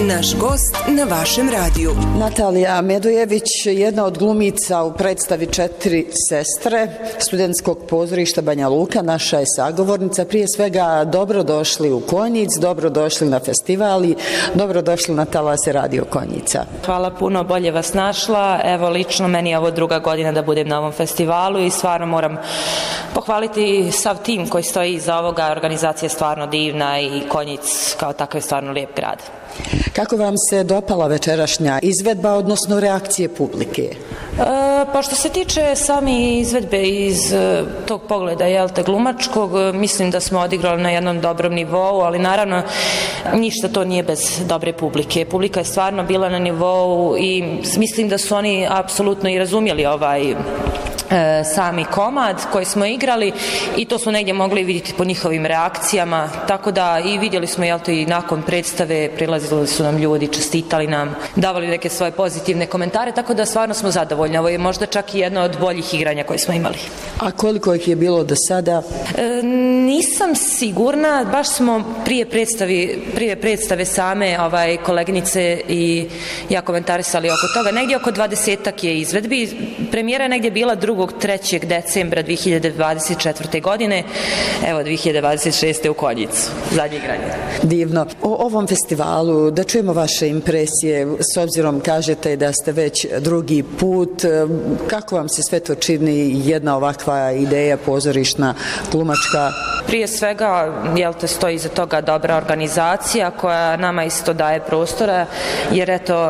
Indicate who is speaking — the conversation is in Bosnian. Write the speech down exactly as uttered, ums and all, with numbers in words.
Speaker 1: Naš gost na vašem radiju.
Speaker 2: Natalija Medojević, jedna od glumica u predstavi Četiri sestre studentskog pozorišta Banja Luka, naša je sagovornica. Prije svega, dobrodošli u Konjic, dobrodošli na festival i dobrodošli na Talase Radio Konjica.
Speaker 3: Hvala puno, bolje vas našla. Evo, lično meni je ovo druga godina da budem na ovom festivalu i stvarno moram pohvaliti sav tim koji stoji iza ovoga. Organizacija je stvarno divna i Konjic kao takav je stvarno lijep grad.
Speaker 2: Kako vam se dopala večerašnja izvedba, odnosno reakcije publike?
Speaker 3: E, pa što se tiče sami izvedbe iz e, tog pogleda, jel te, glumačkog, mislim da smo odigrali na jednom dobrom nivou, ali naravno ništa to nije bez dobre publike. Publika je stvarno bila na nivou i mislim da su oni apsolutno i razumjeli ovaj E, sami komad koji smo igrali i to smo negdje mogli vidjeti po njihovim reakcijama, tako da i vidjeli smo, jel to, i nakon predstave prilazili su nam ljudi, čestitali nam, davali neke svoje pozitivne komentare, tako da stvarno smo zadovoljni. Ovo je možda čak i jedno od boljih igranja koje smo imali.
Speaker 2: A koliko ih je bilo do sada?
Speaker 3: E, nisam sigurna, baš smo prije predstavi, prije predstave same ovaj, koleginice i ja komentarisali oko toga, negdje oko dvadesetak je izvedbi, premijera je negdje bila drugog trećeg decembra dvije hiljade dvadeset četvrte. godine, evo dvije hiljade dvadeset šeste u Konjicu, zadnje igranje.
Speaker 2: Divno. O ovom festivalu, da čujemo vaše impresije, s obzirom kažete da ste već drugi put, kako vam se sve to čini jedna ovakva ideja pozorišna, glumačka?
Speaker 3: Prije svega, jel te, stoji iza toga dobra organizacija koja nama isto daje prostora, jer eto,